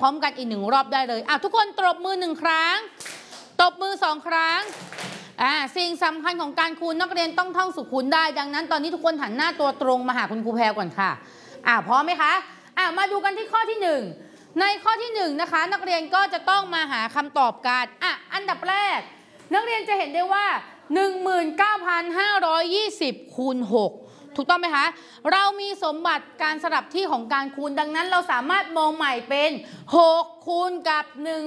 ร้อมกันอีก1 รอบได้เลยทุกคนตบมือ1 ครั้งตบมือ2 ครั้งสิ่งสำคัญของการคูณนักเรียนต้องท่องสูตรคูณได้ดังนั้นตอนนี้ทุกคนหันหน้าตัวตรงมาหาคุณครูแพรก่อนค่ะพร้อมไหมคะมาดูกันที่ข้อที่1ในข้อที่1นะคะนักเรียนก็จะต้องมาหาคำตอบกันอันดับแรกนักเรียนจะเห็นได้ว่า 19,520 คูณ 6ถูกต้องไหมคะเรามีสมบัติการสลับที่ของการคูณดังนั้นเราสามารถมองใหม่เป็น6คูณกับ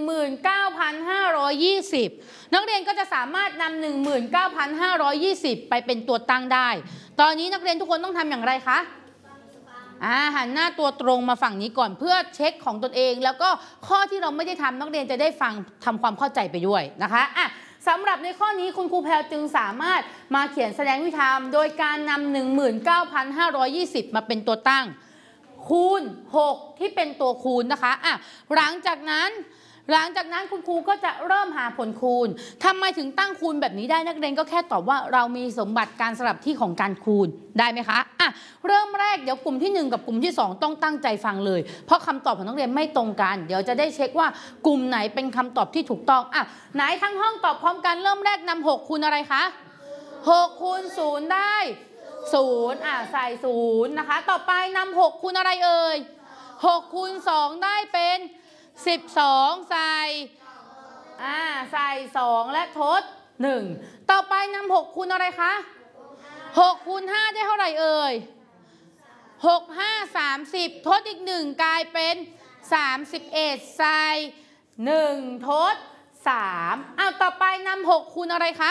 19,520 นักเรียนก็จะสามารถนำ 19,520 ไปเป็นตัวตั้งได้ตอนนี้นักเรียนทุกคนต้องทำอย่างไรคะหันหน้าตัวตรงมาฝั่งนี้ก่อนเพื่อเช็คของตนเองแล้วก็ข้อที่เราไม่ได้ทำนักเรียนจะได้ฟังทำความเข้าใจไปด้วยนะคะสำหรับในข้อนี้คุณครูแพรจึงสามารถมาเขียนแสดงวิธีทำโดยการนำ 19,520 มาเป็นตัวตั้งคูณ 6 ที่เป็นตัวคูณนะคะหลังจากนั้นคุณครูก็จะเริ่มหาผลคูณทำไมถึงตั้งคูณแบบนี้ได้นักเรียนก็แค่ตอบว่าเรามีสมบัติการสลับที่ของการคูณได้ไหมคะเริ่มแรกเดี๋ยวกลุ่มที่1กับกลุ่มที่2ต้องตั้งใจฟังเลยเพราะคำตอบของนักเรียนไม่ตรงกันเดี๋ยวจะได้เช็คว่ากลุ่มไหนเป็นคำตอบที่ถูกต้องไหนทั้งห้องตอบพร้อมกันเริ่มแรกนำ6คูณอะไรคะ6คูณ0ได้0ใส่0นะคะต่อไปนำ6คูณอะไรเอ่ย6คูณ2ได้เป็น12ใส่2และทด1ต่อไปนำ6คูณอะไรคะ6คูณ5ได้เท่าไหร่เอ่ย6 5 30ทดอีก1กลายเป็น31ใส่1ทด3ต่อไปนำ6คูณอะไรคะ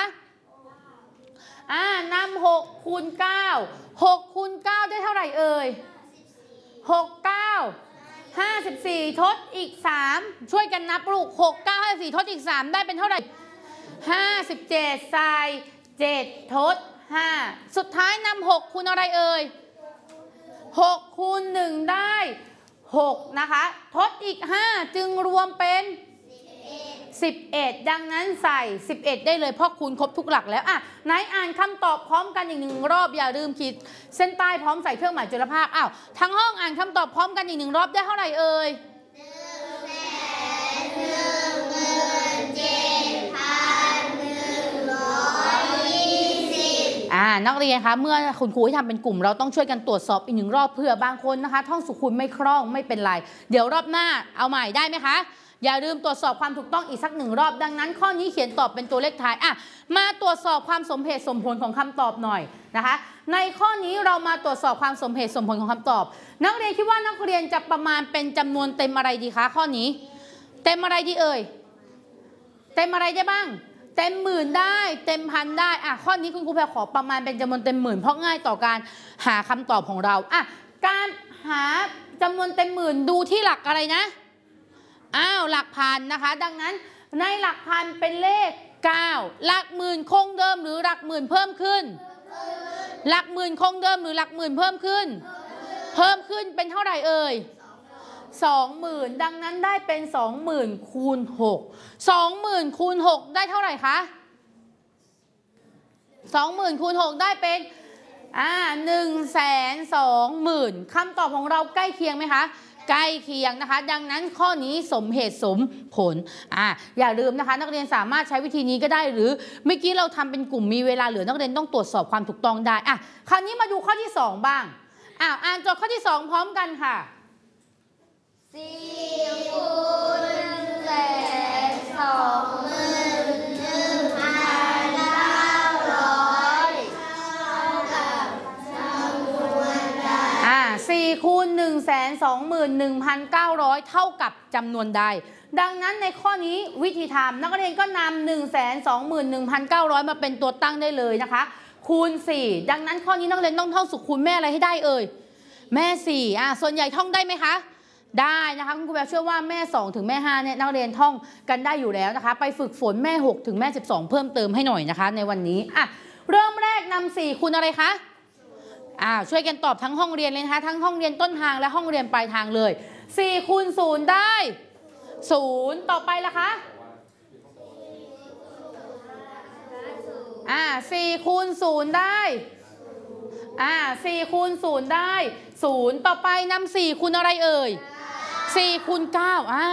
นำ6คูณ9 6คูณ9ได้เท่าไหร่เอ่ย6 9 54ทดอีก3ช่วยกันนับลูก6 9 54ทดอีก3ได้เป็นเท่าไหร่57ใส่7ทด5สุดท้ายนำ6คูณอะไรเอ่ย6คูณ1ได้6นะคะทดอีก5จึงรวมเป็น11ดังนั้นใส่11ได้เลยเพราะคูณครบทุกหลักแล้วไหนอ่านคำตอบพร้อมกันอีก1 รอบอย่าลืมขีดเส้นใต้พร้อมใส่เครื่องหมายจุลภาคทั้งห้องอ่านคำตอบพร้อมกันอีก1 รอบได้เท่าไหร่เอ่ยนักเรียนคะเมื่อคุณครูให้ทำเป็นกลุ่มเราต้องช่วยกันตรวจสอบอีก1 รอบเพื่อบางคนนะคะท่องสูตรคูณไม่คล่องไม่เป็นไรเดี๋ยวรอบหน้าเอาใหม่ได้ไหมคะอย่าลืมตรวจสอบความถูกต้องอีกสัก1 รอบดังนั้นข้อนี้เขียนตอบเป็นตัวเลขท้ายมาตรวจสอบความสมเหตุสมผลของคำตอบหน่อยนะคะในข้อนี้เรามาตรวจสอบความสมเหตุสมผลของคำตอบนักเรียนคิดว่านักเรียนจะประมาณเป็นจำนวนเต็มอะไรดีคะข้อนี้เต็มอะไรดีเอ่ยเต็มอะไรได้บ้างเต็มหมื่นได้เต็มพันได้ข้อนี้คุณครูแพรขอประมาณเป็นจำนวนเต็มหมื่นเพราะง่ายต่อการหาคำตอบของเราการหาจำนวนเต็มหมื่นดูที่หลักอะไรนะหลักพันนะคะดังนั้นในหลักพันเป็นเลข9หลักหมื่นคงเดิมหรือหลักหมื่นเพิ่มขึ้นหลักหมื่นคงเดิมหรือหลักหมื่นเพิ่มขึ้นเป็นเท่าไหร่เอ่ย20,000ดังนั้นได้เป็น20,000คูณ6 20,000คูณ6ได้เท่าไหร่คะ20,000คูณ6ได้เป็น120,000คำตอบของเราใกล้เคียงไหมคะใกล้เคียงนะคะดังนั้นข้อนี้สมเหตุสมผลอย่าลืมนะคะนักเรียนสามารถใช้วิธีนี้ก็ได้หรือเมื่อกี้เราทำเป็นกลุ่มมีเวลาเหลือนักเรียนต้องตรวจสอบความถูกต้องได้คราวนี้มาดูข้อที่2บ้างอ่านโจทย์ข้อที่2พร้อมกันค่ะ4คูณ4คูณ 121,900 เท่ากับจำนวนใดดังนั้นในข้อนี้วิธีทำนักเรียนก็นำ 121,900 มาเป็นตัวตั้งได้เลยนะคะคูณ4ดังนั้นข้อนี้นักเรียนต้องท่องสูตรคูณแม่อะไรให้ได้เอ่ยแม่4ส่วนใหญ่ท่องได้ไหมคะได้นะคะคุณครูแพรเชื่อว่าแม่2ถึงแม่5เนี่ยนักเรียนท่องกันได้อยู่แล้วนะคะไปฝึกฝนแม่6ถึงแม่12เพิ่มเติมให้หน่อยนะคะในวันนี้เริ่มแรกนำ4คูณอะไรคะช่วยกันตอบทั้งห้องเรียนเลยนะคะทั้งห้องเรียนต้นทางและห้องเรียนปลายทางเลย4คูณ0ได้0ต่อไปล่ะคะ4คูณ0ได้4คูณ0ได้0ต่อไปนำ4คูณอะไรเอ่ย4คูณ9